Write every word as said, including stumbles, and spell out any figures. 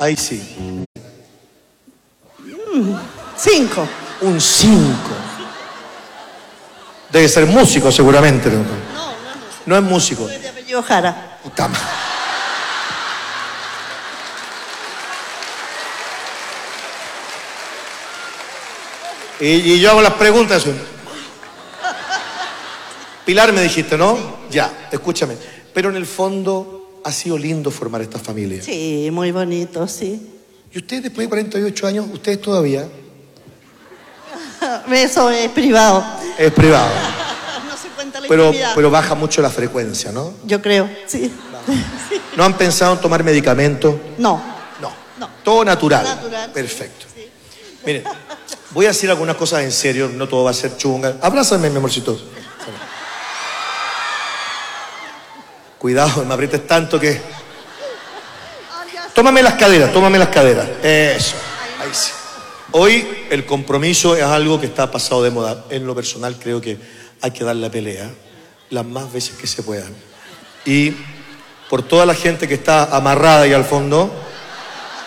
Ahí sí. Mm, cinco. Un cinco. Debe ser músico seguramente. No, No, no es músico. no es músico. Soy de apellido Jara. Puta madre. Y, y yo hago las preguntas. Pilar, me dijiste, ¿no? Ya, escúchame. Pero en el fondo ha sido lindo formar esta familia. Sí, muy bonito, sí. ¿Y ustedes después de cuarenta y ocho años, ustedes todavía? Eso es privado. Es privado. No se cuenta la Pero, intimidad. pero baja mucho la frecuencia, ¿no? Yo creo, sí. Sí. ¿No han pensado en tomar medicamentos? No. No. No. Todo natural. Natural. Perfecto. Sí. Miren, voy a decir algunas cosas en serio, no todo va a ser chunga. Abrázame, mi amorcito. Cuidado, me aprietes tanto que... Tómame las caderas, tómame las caderas. Eso, ahí sí. Hoy el compromiso es algo que está pasado de moda. En lo personal creo que hay que dar la pelea las más veces que se puedan. Y por toda la gente que está amarrada ahí al fondo,